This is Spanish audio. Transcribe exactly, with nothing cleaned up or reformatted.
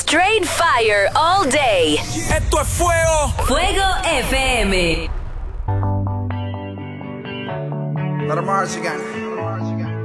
Straight fire all day. Esto es fuego. Fuego F M. Let 'em march again.